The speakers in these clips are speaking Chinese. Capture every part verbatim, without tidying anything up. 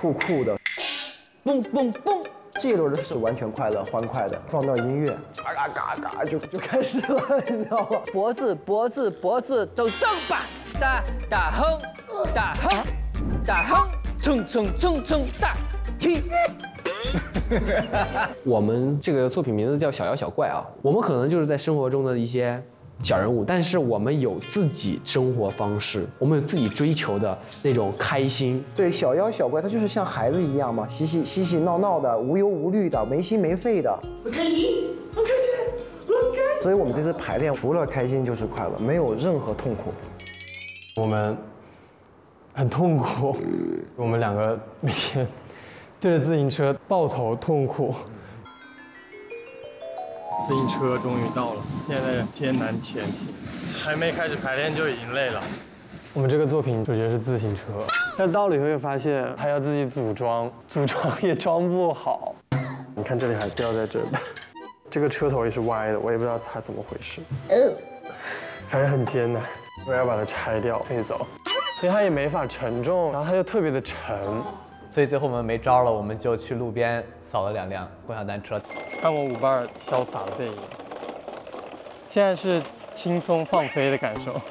酷酷的， 嘣嘣嘣。 这一轮是完全快乐欢快的，放段音乐，嘎嘎嘎嘎就就开始了，你知道吗？ 脖子脖子脖子都蹬吧，大大哼，大哼，大哼，蹭蹭蹭蹭大踢。 我们这个作品名字叫《小妖小怪》啊，我们可能就是在生活中的一些小人物，但是我们有自己生活方式，我们有自己追求的那种开心。 对，小妖小怪，它就是像孩子一样嘛，嬉戏嬉戏闹闹的，无忧无虑的，没心没肺的。 我开心，我开心，我开心。 所以我们这次排练除了开心就是快乐，没有任何痛苦。 我们很痛苦，我们两个每天对着自行车抱头痛苦。自行车终于到了，现在艰难前行，还没开始排练就已经累了。我们这个作品主角是自行车，但到了以后又发现他要自己组装，组装也装不好。你看这里还掉在这儿，这个车头也是歪的，我也不知道它怎么回事。反正很艰难，我要把它拆掉配走，因为它也没法承重，然后它又特别的沉。 所以最后我们没招了，我们就去路边扫了两辆共享单车。 看我舞伴潇洒的背影，现在是轻松放飞的感受。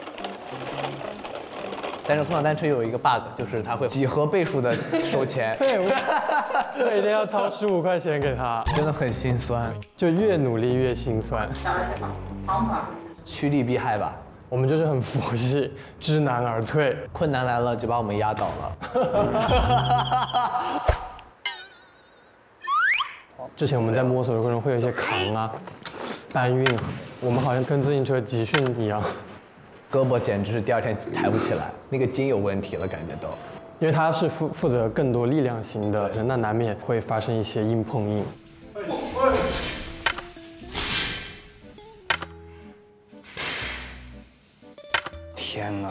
但是共享单车有一个 bug， 就是它会几何倍数的收钱。 对，我每天要掏十五块钱给他， 真的很心酸， 就越努力越心酸。 方法趋利避害吧。 我们就是很佛系，知难而退， 困难来了就把我们压倒了。 之前我们在摸索的过程中会有一些扛啊、搬运，我们好像跟自行车集训一样， 胳膊简直是第二天抬不起来，那个筋有问题了，感觉都。 因为它是负负责更多力量型的，那难免会发生一些硬碰硬。 天哪！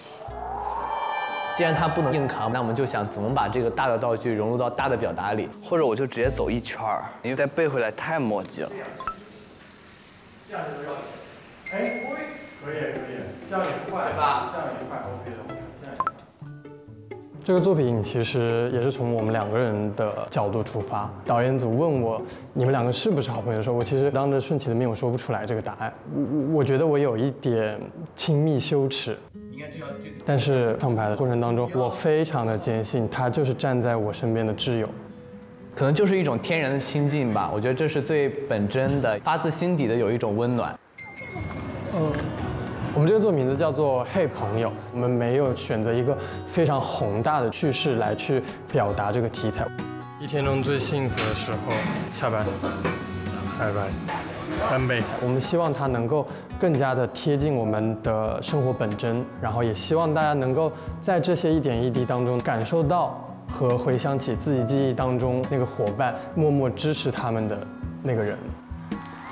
既然它不能硬扛，那我们就想怎么把这个大的道具融入到大的表达里， 或者我就直接走一圈儿，因为再背回来太磨叽了。 这样就要紧。哎，可以可以，这样也快吧？这样也快 ，OK 的。这样也快。这个作品其实也是从我们两个人的角度出发。导演组问我你们两个是不是好朋友的时候，我其实当着顺其的面我说不出来这个答案。我我觉得我有一点亲密羞耻。但是上排的过程当中，我非常的坚信他就是站在我身边的挚友， 可能就是一种天然的亲近吧。我觉得这是最本真的，发自心底的有一种温暖。 嗯，我们这个作品名字叫做《嘿朋友》，我们没有选择一个非常宏大的叙事来去表达这个题材。一天中最幸福的时候，下班，拜拜，干杯。我们希望它能够更加的贴近我们的生活本真，然后也希望大家能够在这些一点一滴当中感受到和回想起自己记忆当中那个伙伴默默支持他们的那个人。